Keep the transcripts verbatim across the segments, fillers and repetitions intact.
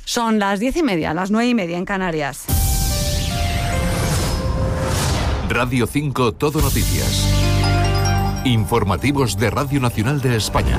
Son las diez y media, las nueve y media en Canarias. Radio cinco Todo Noticias. Informativos de Radio Nacional de España.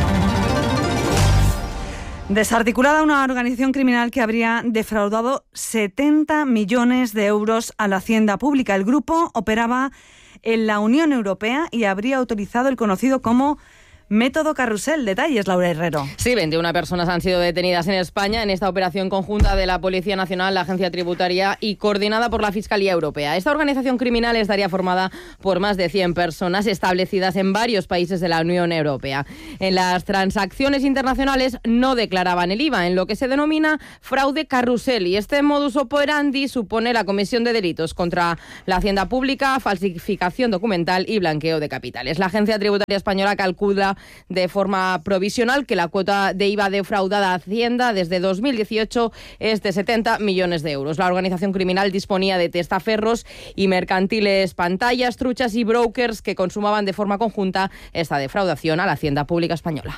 Desarticulada una organización criminal que habría defraudado setenta millones de euros a la hacienda pública. El grupo operaba en la Unión Europea y habría utilizado el conocido como método carrusel. Detalles, Laura Herrero. Sí, veintiuna personas han sido detenidas en España en esta operación conjunta de la Policía Nacional, la Agencia Tributaria y coordinada por la Fiscalía Europea. Esta organización criminal estaría formada por más de cien personas establecidas en varios países de la Unión Europea. En las transacciones internacionales no declaraban el I V A, en lo que se denomina fraude carrusel, y este modus operandi supone la comisión de delitos contra la hacienda pública, falsificación documental y blanqueo de capitales. La Agencia Tributaria Española calcula de forma provisional que la cuota de I V A defraudada a Hacienda desde dos mil dieciocho es de setenta millones de euros. La organización criminal disponía de testaferros y mercantiles, pantallas, truchas y brokers que consumaban de forma conjunta esta defraudación a la Hacienda Pública Española.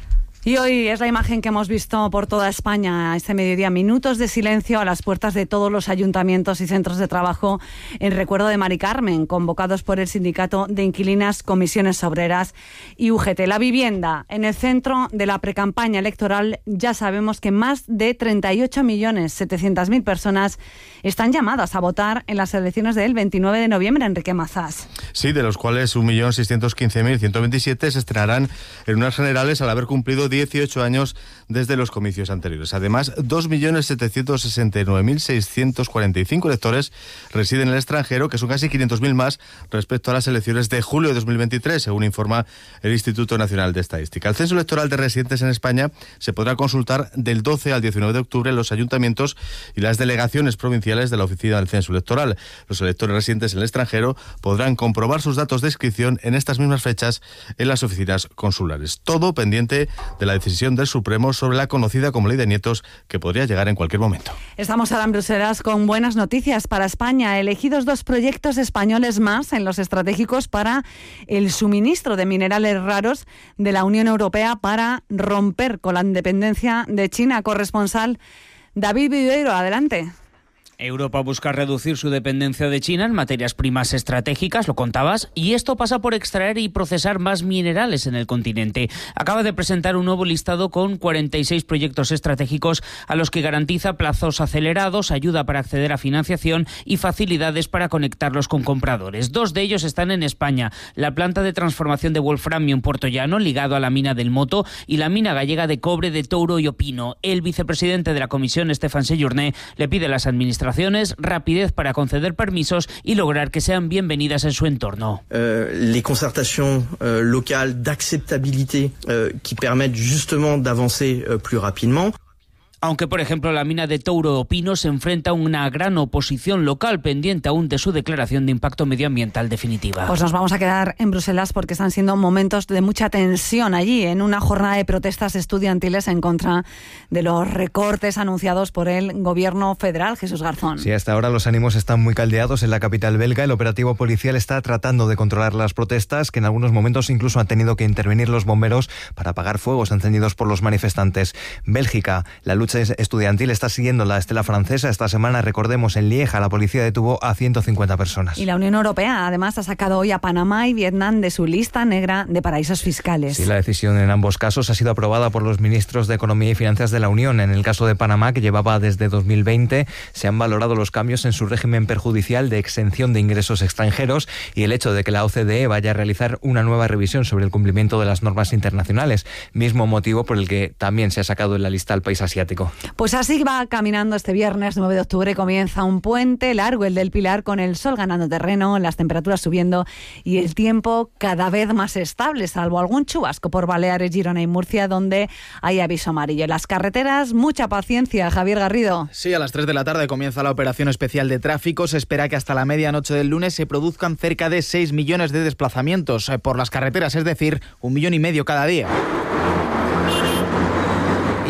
Y hoy es la imagen que hemos visto por toda España este mediodía. Minutos de silencio a las puertas de todos los ayuntamientos y centros de trabajo en recuerdo de Mari Carmen, convocados por el Sindicato de Inquilinas, Comisiones Obreras y U G T. La vivienda en el centro de la precampaña electoral. Ya sabemos que más de treinta y ocho millones setecientas mil personas están llamadas a votar en las elecciones del veintinueve de noviembre. Enrique Mazás. Sí, de los cuales un millón seiscientos quince mil ciento veintisiete se estrenarán en unas generales al haber cumplido dieciocho años desde los comicios anteriores. Además, dos millones setecientos sesenta y nueve mil seiscientos cuarenta y cinco electores residen en el extranjero, que son casi quinientos mil más respecto a las elecciones de julio de dos mil veintitrés, según informa el Instituto Nacional de Estadística. El censo electoral de residentes en España se podrá consultar del doce al diecinueve de octubre en los ayuntamientos y las delegaciones provinciales de la Oficina del Censo Electoral. Los electores residentes en el extranjero podrán comprobar sus datos de inscripción en estas mismas fechas en las oficinas consulares. Todo pendiente de la decisión del Supremo sobre la conocida como Ley de Nietos, que podría llegar en cualquier momento. Estamos ahora en Bruselas con buenas noticias para España. Elegidos dos proyectos españoles más en los estratégicos para el suministro de minerales raros de la Unión Europea para romper con la independencia de China. Corresponsal David Viveiro, adelante. Europa busca reducir su dependencia de China en materias primas estratégicas, lo contabas, y esto pasa por extraer y procesar más minerales en el continente. Acaba de presentar un nuevo listado con cuarenta y seis proyectos estratégicos a los que garantiza plazos acelerados, ayuda para acceder a financiación y facilidades para conectarlos con compradores. Dos de ellos están en España: la planta de transformación de wolframio en Puerto Llano, ligado a la mina del Moto, y la mina gallega de cobre de Touro y Opino. El vicepresidente de la Comisión, Stéphane Séjourné, le pide a las administraciones rapidez para conceder permisos y lograr que sean bienvenidas en su entorno. Euh, les concertations euh, locales d'acceptabilité euh, qui permettent justement d'avancer euh, plus rapidement. Aunque, por ejemplo, la mina de Touro Opino se enfrenta a una gran oposición local pendiente aún de su declaración de impacto medioambiental definitiva. Pues nos vamos a quedar en Bruselas porque están siendo momentos de mucha tensión allí, en una jornada de protestas estudiantiles en contra de los recortes anunciados por el gobierno federal. Jesús Garzón. Sí, hasta ahora los ánimos están muy caldeados en la capital belga. El operativo policial está tratando de controlar las protestas, que en algunos momentos incluso han tenido que intervenir los bomberos para apagar fuegos encendidos por los manifestantes. Bélgica, la lucha estudiantil está siguiendo la estela francesa. Esta semana, recordemos, en Lieja la policía detuvo a ciento cincuenta personas. Y la Unión Europea además ha sacado hoy a Panamá y Vietnam de su lista negra de paraísos fiscales. Sí, la decisión en ambos casos ha sido aprobada por los ministros de Economía y Finanzas de la Unión. En el caso de Panamá, que llevaba desde dos mil veinte, se han valorado los cambios en su régimen perjudicial de exención de ingresos extranjeros y el hecho de que la O C D E vaya a realizar una nueva revisión sobre el cumplimiento de las normas internacionales, mismo motivo por el que también se ha sacado en la lista al país asiático. Pues así va caminando este viernes nueve de octubre. Comienza un puente largo, el del Pilar, con el sol ganando terreno, las temperaturas subiendo y el tiempo cada vez más estable, salvo algún chubasco por Baleares, Girona y Murcia, donde hay aviso amarillo. En las carreteras, mucha paciencia. Javier Garrido. Sí, a las tres de la tarde comienza la operación especial de tráfico. Se espera que hasta la medianoche del lunes se produzcan cerca de seis millones de desplazamientos por las carreteras, es decir, un millón y medio cada día.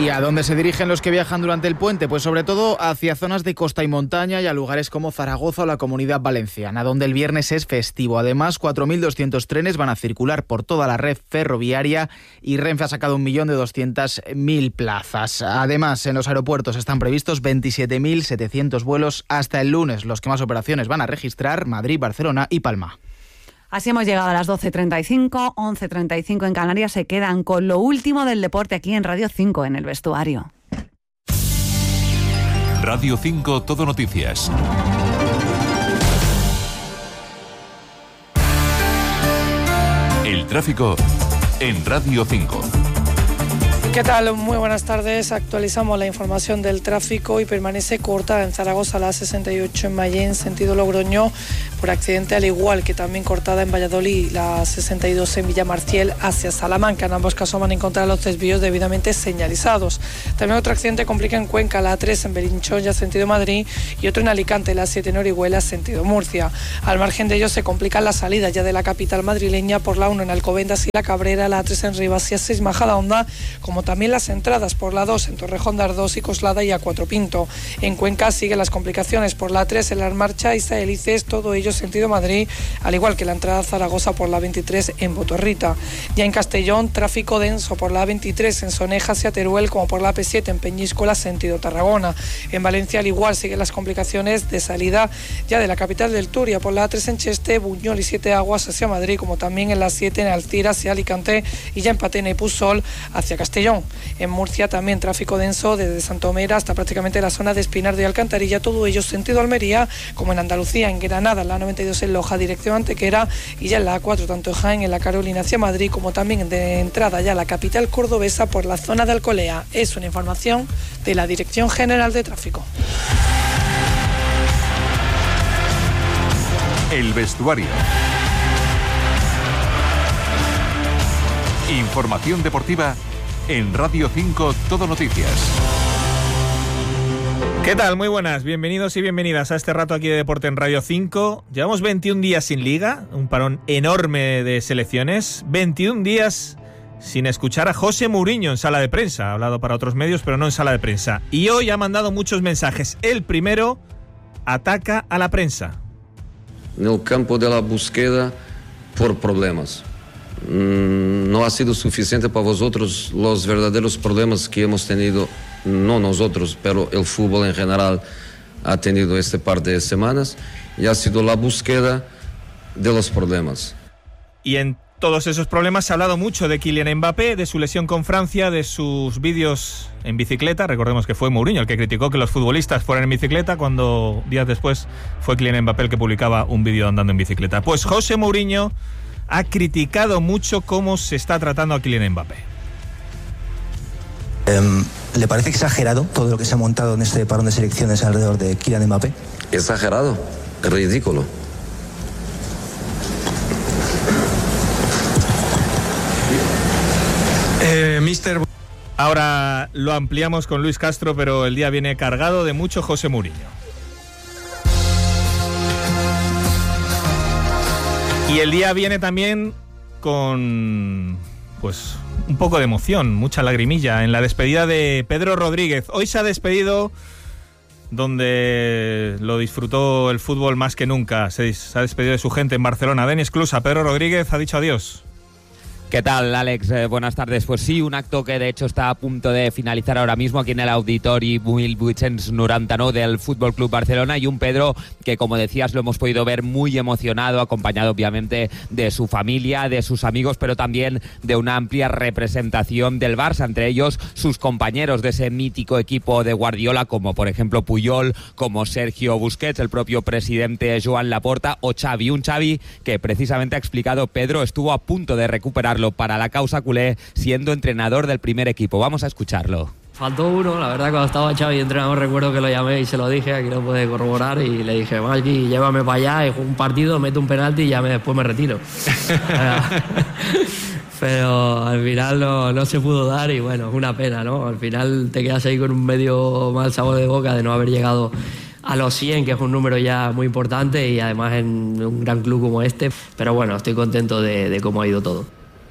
¿Y a dónde se dirigen los que viajan durante el puente? Pues sobre todo hacia zonas de costa y montaña y a lugares como Zaragoza o la Comunidad Valenciana, donde el viernes es festivo. Además, cuatro mil doscientos trenes van a circular por toda la red ferroviaria y Renfe ha sacado un millón doscientas mil plazas. Además, en los aeropuertos están previstos veintisiete mil setecientos vuelos hasta el lunes. Los que más operaciones van a registrar: Madrid, Barcelona y Palma. Así hemos llegado a las doce treinta y cinco, once treinta y cinco en Canarias. Se quedan con lo último del deporte aquí en Radio cinco, en El Vestuario. Radio cinco Todo Noticias. El tráfico en Radio cinco. ¿Qué tal? Muy buenas tardes. Actualizamos la información del tráfico y permanece cortada en Zaragoza la sesenta y ocho en Mayén, sentido Logroño, por accidente, al igual que también cortada en Valladolid la sesenta y dos en Villamarciel hacia Salamanca. En ambos casos van a encontrar los desvíos debidamente señalizados. También otro accidente complica en Cuenca, la A tres en Belinchón, ya sentido Madrid, y otro en Alicante, la siete en Orihuela, sentido Murcia. Al margen de ellos se complican las salidas ya de la capital madrileña por la uno en Alcobendas y la Cabrera, la A tres en Rivas y A seis Majadahonda, como también las entradas por la dos en Torrejón de Ardoz y Coslada y A cuatro Pinto. En Cuenca siguen las complicaciones por la tres en La Marcha y Saelices, todo ello sentido Madrid, al igual que la entrada a Zaragoza por la veintitrés en Botorrita. Ya en Castellón, tráfico denso por la veintitrés en Sonejas y a Teruel, como por la P siete en Peñíscola, sentido Tarragona. En Valencia, al igual, siguen las complicaciones de salida ya de la capital del Turia por la A tres en Cheste, Buñol y Siete Aguas hacia Madrid, como también en la siete en Alcira hacia Alicante y ya en Patena y Pusol hacia Castellón. En Murcia también tráfico denso desde Santomera hasta prácticamente la zona de Espinar de Alcantarilla, todo ello sentido Almería, como en Andalucía, en Granada, la noventa y dos en Loja, dirección Antequera, y ya en la A cuatro, tanto en Jaén, en la Carolina hacia Madrid, como también de entrada ya a la capital cordobesa por la zona de Alcolea. Es una información de la Dirección General de Tráfico. El Vestuario. Información deportiva en Radio cinco Todo Noticias. ¿Qué tal? Muy buenas, bienvenidos y bienvenidas a este rato aquí de deporte en Radio cinco. Llevamos veintiún días sin liga, un parón enorme de selecciones, veintiún días sin escuchar a José Mourinho en sala de prensa. Ha hablado para otros medios, pero no en sala de prensa. Y hoy ha mandado muchos mensajes. El primero ataca a la prensa. En el campo de la búsqueda por problemas. No ha sido suficiente para vosotros los verdaderos problemas que hemos tenido, no nosotros, pero el fútbol en general ha tenido este par de semanas, y ha sido la búsqueda de los problemas. Y en todos esos problemas se ha hablado mucho de Kylian Mbappé, de su lesión con Francia, de sus vídeos en bicicleta. Recordemos que fue Mourinho el que criticó que los futbolistas fueran en bicicleta, cuando días después fue Kylian Mbappé el que publicaba un vídeo andando en bicicleta. Pues José Mourinho ha criticado mucho cómo se está tratando a Kylian Mbappé. Um, ¿Le parece exagerado todo lo que se ha montado en este parón de selecciones alrededor de Kylian Mbappé? Exagerado, ridículo. Eh, mister Ahora lo ampliamos con Luis Castro, pero el día viene cargado de mucho José Mourinho. Y el día viene también con, pues, un poco de emoción, mucha lagrimilla en la despedida de Pedro Rodríguez. Hoy se ha despedido donde lo disfrutó el fútbol más que nunca. Se, se ha despedido de su gente en Barcelona. Denis Clusa, Pedro Rodríguez ha dicho adiós. ¿Qué tal, Alex? Eh, buenas tardes. Pues sí, un acto que de hecho está a punto de finalizar ahora mismo aquí en el Auditori mil vuit-cents noranta-nou del Fútbol Club Barcelona, y un Pedro que, como decías, lo hemos podido ver muy emocionado, acompañado obviamente de su familia, de sus amigos, pero también de una amplia representación del Barça, entre ellos sus compañeros de ese mítico equipo de Guardiola, como por ejemplo Puyol, como Sergio Busquets, el propio presidente Joan Laporta o Xavi. Un Xavi que precisamente ha explicado Pedro estuvo a punto de recuperarlo para la causa culé siendo entrenador del primer equipo. Vamos a escucharlo. Faltó uno, la verdad, cuando estaba Xavi entrenador recuerdo que lo llamé y se lo dije, aquí lo puede corroborar, y le dije, Valky, llévame para allá, y juego un partido, meto un penalti y ya me, después me retiro. Pero al final no, no se pudo dar y bueno, es una pena, ¿no? Al final te quedas ahí con un medio mal sabor de boca de no haber llegado a los cien, que es un número ya muy importante y además en un gran club como este. Pero bueno, estoy contento de, de cómo ha ido todo.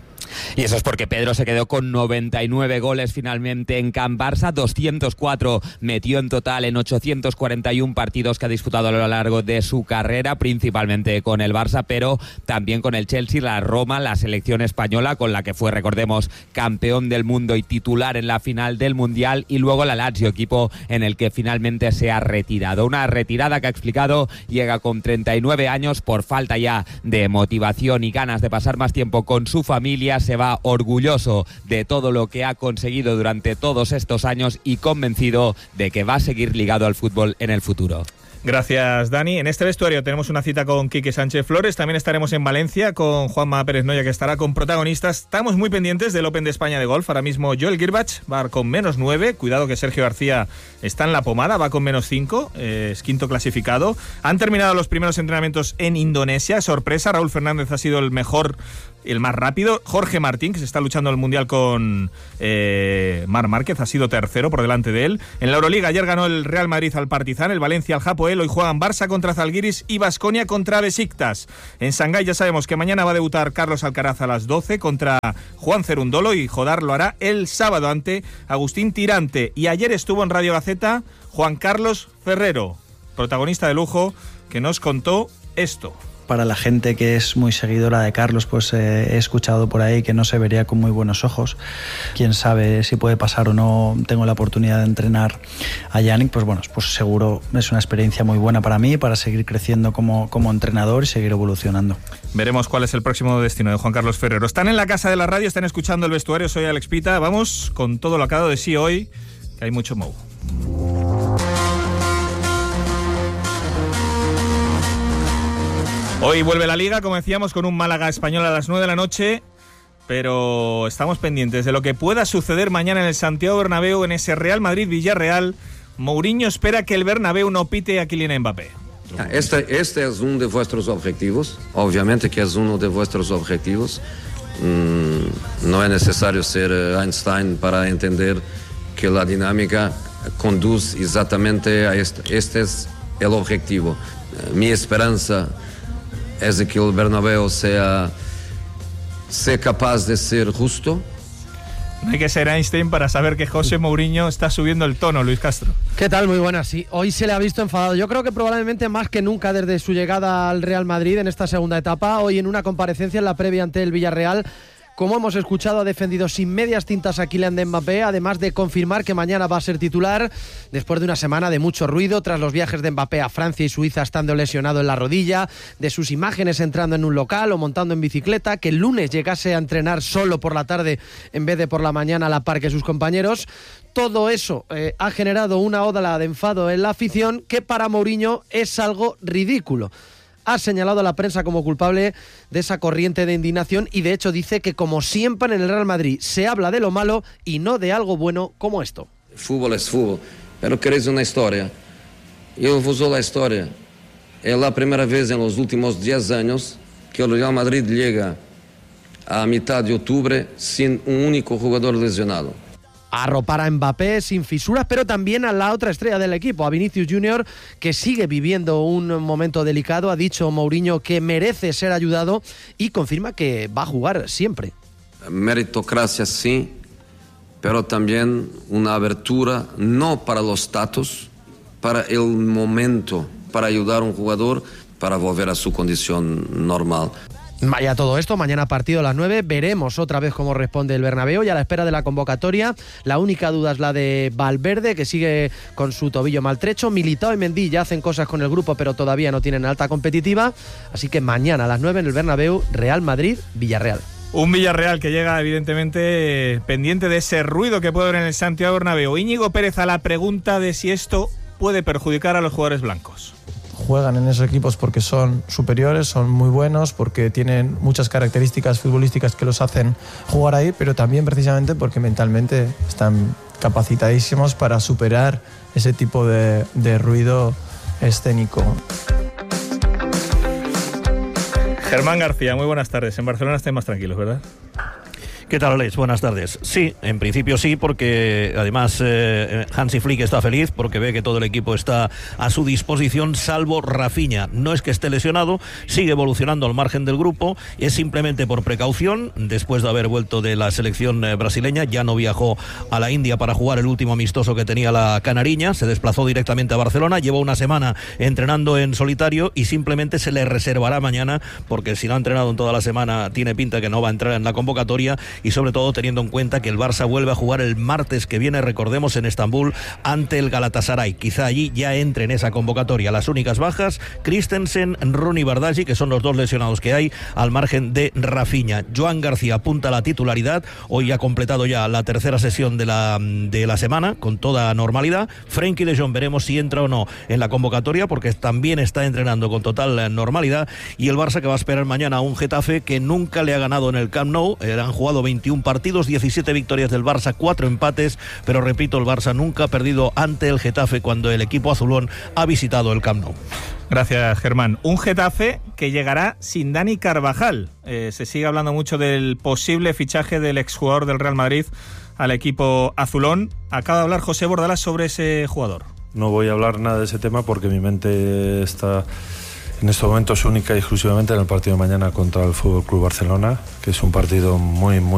Y eso es porque Pedro se quedó con noventa y nueve goles finalmente en Can Barça, doscientos cuatro metió en total en ochocientos cuarenta y uno partidos que ha disputado a lo largo de su carrera, principalmente con el Barça, pero también con el Chelsea, la Roma, la selección española, con la que fue, recordemos, campeón del mundo y titular en la final del Mundial, y luego la Lazio, equipo en el que finalmente se ha retirado. Una retirada que ha explicado llega con treinta y nueve años por falta ya de motivación y ganas de pasar más tiempo con su familia. Se va orgulloso de todo lo que ha conseguido durante todos estos años y convencido de que va a seguir ligado al fútbol en el futuro. Gracias, Dani. En este vestuario tenemos una cita con Quique Sánchez Flores. También estaremos en Valencia con Juanma Pérez Noya, que estará con protagonistas. Estamos muy pendientes del Open de España de golf. Ahora mismo Joel Girbach va con menos nueve. Cuidado que Sergio García está en la pomada, va con menos cinco. Eh, es quinto clasificado. Han terminado los primeros entrenamientos en Indonesia. Sorpresa, Raúl Fernández ha sido el mejor, el más rápido. Jorge Martín, que se está luchando el Mundial con eh, Marc Márquez, ha sido tercero por delante de él. En la Euroliga ayer ganó el Real Madrid al Partizan, el Valencia al Hapoel. Hoy juegan Barça contra Zalgiris y Baskonia contra Besiktas. En Shanghái ya sabemos que mañana va a debutar Carlos Alcaraz a las doce contra Juan Cerundolo, y Jodar lo hará el sábado ante Agustín Tirante. Y ayer estuvo en Radio Gaceta Juan Carlos Ferrero, protagonista de lujo, que nos contó esto. Para la gente que es muy seguidora de Carlos, pues eh, he escuchado por ahí que no se vería con muy buenos ojos. Quién sabe si puede pasar o no. Tengo la oportunidad de entrenar a Yannick, pues bueno, pues seguro es una experiencia muy buena para mí, para seguir creciendo como, como entrenador y seguir evolucionando. Veremos cuál es el próximo destino de Juan Carlos Ferrero. Están en la casa de la radio, están escuchando el vestuario. Soy Alex Pita. Vamos con todo lo acabado de sí hoy, que hay mucho mou. Hoy vuelve la Liga, como decíamos, con un Málaga Español a las nueve de la noche, pero estamos pendientes de lo que pueda suceder mañana en el Santiago Bernabéu, en ese Real Madrid-Villarreal. Mourinho espera que el Bernabéu no pite a Kylian Mbappé. Este, este es uno de vuestros objetivos, obviamente que es uno de vuestros objetivos. Mm, no es necesario ser Einstein para entender que la dinámica conduce exactamente a esto. Este es el objetivo. Mi esperanza es de que el Bernabéu sea, sea capaz de ser justo. No hay que ser Einstein para saber que José Mourinho está subiendo el tono, Luis Castro. ¿Qué tal? Muy buenas, sí. Hoy se le ha visto enfadado. Yo creo que probablemente más que nunca desde su llegada al Real Madrid en esta segunda etapa. Hoy en una comparecencia en la previa ante el Villarreal, como hemos escuchado, ha defendido sin medias tintas a Kylian Mbappé, además de confirmar que mañana va a ser titular después de una semana de mucho ruido tras los viajes de Mbappé a Francia y Suiza estando lesionado en la rodilla, de sus imágenes entrando en un local o montando en bicicleta, que el lunes llegase a entrenar solo por la tarde en vez de por la mañana a la par que sus compañeros. Todo eso eh, ha generado una ola de enfado en la afición que para Mourinho es algo ridículo. Ha señalado a la prensa como culpable de esa corriente de indignación y de hecho dice que, como siempre en el Real Madrid, se habla de lo malo y no de algo bueno como esto. Fútbol es fútbol, pero queréis una historia. Yo os uso la historia. Es la primera vez en los últimos diez años que el Real Madrid llega a mitad de octubre sin un único jugador lesionado. Arropar a Mbappé sin fisuras, pero también a la otra estrella del equipo, a Vinicius Junior, que sigue viviendo un momento delicado. Ha dicho Mourinho que merece ser ayudado y confirma que va a jugar siempre. Meritocracia sí, pero también una abertura no para los status, para el momento, para ayudar a un jugador para volver a su condición normal. Vaya todo esto, mañana partido a las nueve, veremos otra vez cómo responde el Bernabéu y a la espera de la convocatoria. La única duda es la de Valverde, que sigue con su tobillo maltrecho. Militao y Mendy ya hacen cosas con el grupo, pero todavía no tienen alta competitiva. Así que mañana a las nueve en el Bernabéu, Real Madrid-Villarreal. Un Villarreal que llega evidentemente pendiente de ese ruido que puede haber en el Santiago Bernabéu. Íñigo Pérez a la pregunta de si esto puede perjudicar a los jugadores blancos. Juegan en esos equipos porque son superiores, son muy buenos, porque tienen muchas características futbolísticas que los hacen jugar ahí, pero también precisamente porque mentalmente están capacitadísimos para superar ese tipo de, de ruido escénico. Germán García, muy buenas tardes. En Barcelona estáis más tranquilos, ¿verdad? ¿Qué tal, Alex? Buenas tardes. Sí, en principio sí, porque además eh, Hansi Flick está feliz porque ve que todo el equipo está a su disposición, salvo Rafinha. No es que esté lesionado, sigue evolucionando al margen del grupo, es simplemente por precaución, después de haber vuelto de la selección eh, brasileña, ya no viajó a la India para jugar el último amistoso que tenía la Canariña, se desplazó directamente a Barcelona, llevó una semana entrenando en solitario y simplemente se le reservará mañana, porque si no ha entrenado en toda la semana, tiene pinta que no va a entrar en la convocatoria. Y sobre todo teniendo en cuenta que el Barça vuelve a jugar el martes que viene, recordemos, en Estambul ante el Galatasaray. Quizá allí ya entre en esa convocatoria. Las únicas bajas, Christensen, Ronny Bardghji, que son los dos lesionados que hay, al margen de Rafinha. Joan García apunta a la titularidad, hoy ha completado ya la tercera sesión de la, de la semana con toda normalidad. Frenkie de Jong veremos si entra o no en la convocatoria, porque también está entrenando con total normalidad. Y el Barça que va a esperar mañana a un Getafe que nunca le ha ganado en el Camp Nou. Eh, han jugado veintiún partidos, diecisiete victorias del Barça, cuatro empates, pero repito, el Barça nunca ha perdido ante el Getafe cuando el equipo azulón ha visitado el Camp Nou. Gracias, Germán. Un Getafe que llegará sin Dani Carvajal. Eh, se sigue hablando mucho del posible fichaje del exjugador del Real Madrid al equipo azulón. Acaba de hablar José Bordalás sobre ese jugador. No voy a hablar nada de ese tema porque mi mente está en estos momentos única y exclusivamente en el partido de mañana contra el F C Barcelona, que es un partido muy, muy